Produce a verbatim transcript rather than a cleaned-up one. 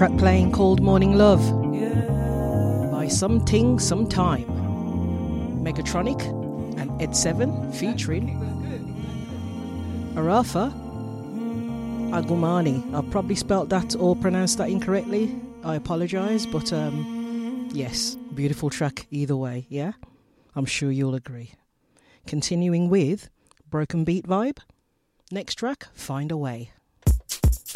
track playing called Morning Love by Something Sometime. Megatronic and Ed Seven featuring Arafa Agumani. I've probably spelt that or pronounced that incorrectly. I apologise, but um, yes, beautiful track either way, yeah? I'm sure you'll agree. Continuing with Broken Beat Vibe. Next track, Find a Way.